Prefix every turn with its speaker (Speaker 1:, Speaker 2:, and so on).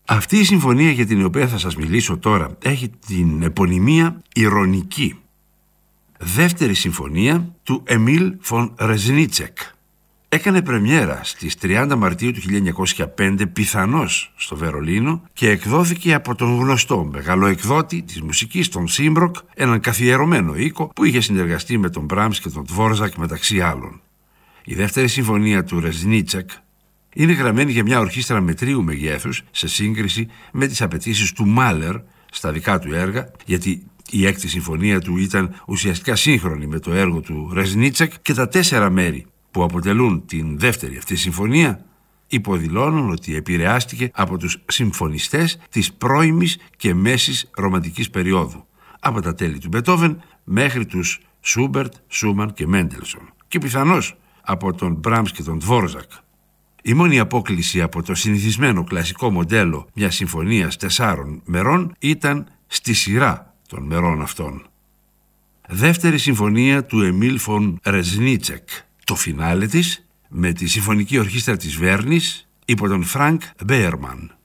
Speaker 1: Αυτή η συμφωνία για την οποία θα σας μιλήσω τώρα έχει την επωνυμία ηρωνική. Δεύτερη συμφωνία του Εμίλ φον Ρεζνίτσεκ. Έκανε πρεμιέρα στις 30 Μαρτίου του 1905 πιθανώς στο Βερολίνο και εκδόθηκε από τον γνωστό μεγαλοεκδότη της μουσικής, τον Σύμπροκ, έναν καθιερωμένο οίκο που είχε συνεργαστεί με τον Μπράμς και τον Τβόρζακ μεταξύ άλλων. Η δεύτερη συμφωνία του Ρεζνίτσεκ είναι γραμμένη για μια ορχήστρα μετρίου μεγέθους σε σύγκριση με τις απαιτήσεις του Μάλερ στα δικά του έργα, γιατί η έκτη συμφωνία του ήταν ουσιαστικά σύγχρονη με το έργο του Ρεζνίτσεκ και τα 4 μέρη που αποτελούν την δεύτερη αυτή συμφωνία υποδηλώνουν ότι επηρεάστηκε από τους συμφωνιστές της πρώιμης και μέσης ρομαντικής περίοδου, από τα τέλη του Μπετόβεν μέχρι τους Σούμπερτ, Σούμαν και Μέντελσον και πιθανώς από τον Μπράμς και τον Τβόρζακ. Η μόνη απόκλιση από το συνηθισμένο κλασικό μοντέλο μιας συμφωνίας 4 μερών ήταν στη σειρά των μερών αυτών. Δεύτερη συμφωνία του Εμίλ φον Ρεζνίτσεκ. Το φινάλε της με τη Συμφωνική Ορχήστρα της Βέρνης υπό τον Φρανκ Μπέερμαν.